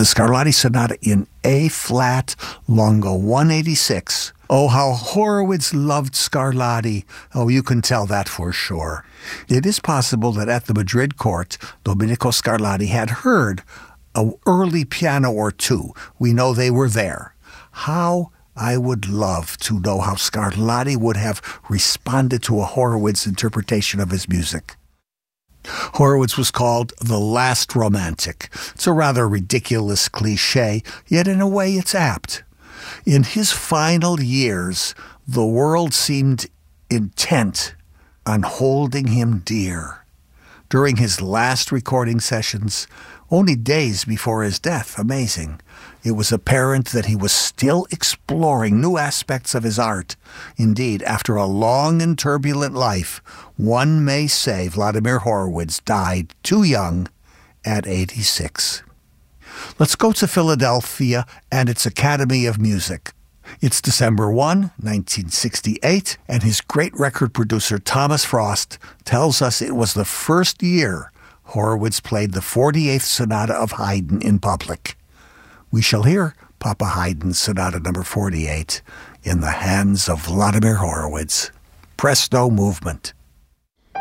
the Scarlatti Sonata in A-flat, Lungo 186. Oh, how Horowitz loved Scarlatti. Oh, you can tell that for sure. It is possible that at the Madrid court, Domenico Scarlatti had heard an early piano or two. We know they were there. How I would love to know how Scarlatti would have responded to a Horowitz interpretation of his music. Horowitz was called the last romantic. It's a rather ridiculous cliché, yet in a way it's apt. In his final years, the world seemed intent on holding him dear. During his last recording sessions, only days before his death, amazing, it was apparent that he was still exploring new aspects of his art. Indeed, after a long and turbulent life, one may say Vladimir Horowitz died too young at 86. Let's go to Philadelphia and its Academy of Music. It's December 1, 1968, and his great record producer Thomas Frost tells us it was the first year Horowitz played the 48th Sonata of Haydn in public. We shall hear Papa Haydn's Sonata number 48 in the hands of Vladimir Horowitz. Presto movement.